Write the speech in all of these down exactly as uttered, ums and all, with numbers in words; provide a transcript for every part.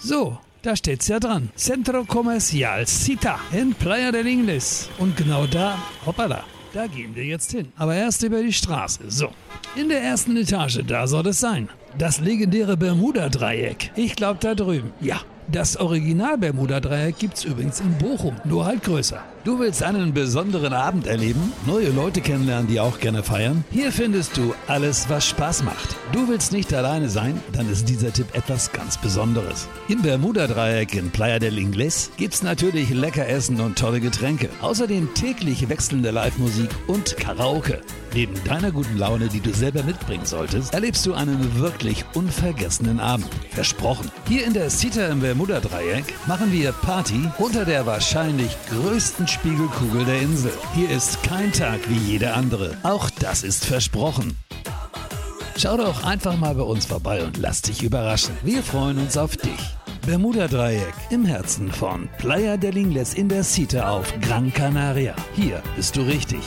So, da steht's ja dran. Centro Comercial Cita in Playa del Ingles. Und genau da, hoppala, da gehen wir jetzt hin. Aber erst über die Straße. So, in der ersten Etage, da soll es sein. Das legendäre Bermuda-Dreieck. Ich glaube da drüben. Ja, das Original-Bermuda-Dreieck gibt's übrigens in Bochum, nur halt größer. Du willst einen besonderen Abend erleben? Neue Leute kennenlernen, die auch gerne feiern? Hier findest du alles, was Spaß macht. Du willst nicht alleine sein? Dann ist dieser Tipp etwas ganz Besonderes. Im Bermuda-Dreieck in Playa del Ingles gibt's natürlich lecker Essen und tolle Getränke. Außerdem täglich wechselnde Live-Musik und Karaoke. Neben deiner guten Laune, die du selber mitbringen solltest, erlebst du einen wirklich unvergessenen Abend. Versprochen. Hier in der Cita im Bermuda-Dreieck machen wir Party unter der wahrscheinlich größten Spiegelkugel der Insel. Hier ist kein Tag wie jeder andere. Auch das ist versprochen. Schau doch einfach mal bei uns vorbei und lass dich überraschen. Wir freuen uns auf dich. Bermuda-Dreieck im Herzen von Playa del Ingles in der Cita auf Gran Canaria. Hier bist du richtig.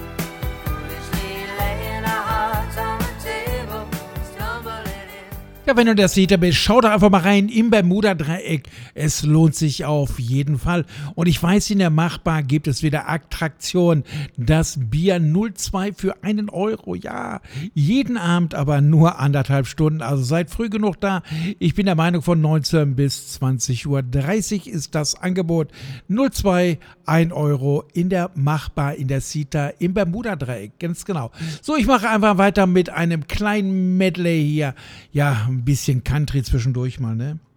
Ja, wenn du das seht, bist, schau doch einfach mal rein im Bermuda-Dreieck. Es lohnt sich auf jeden Fall. Und ich weiß, in der Machbar gibt es wieder Attraktion. Das Bier null zwei für einen Euro. Ja, jeden Abend, aber nur anderthalb Stunden. Also seid früh genug da. Ich bin der Meinung, von neunzehn bis zwanzig Uhr dreißig ist das Angebot. null zwei, ein Euro in der Machbar, in der Cita im Bermuda-Dreieck. Ganz genau. So, ich mache einfach weiter mit einem kleinen Medley hier. Ja, ein bisschen Country zwischendurch mal, ne?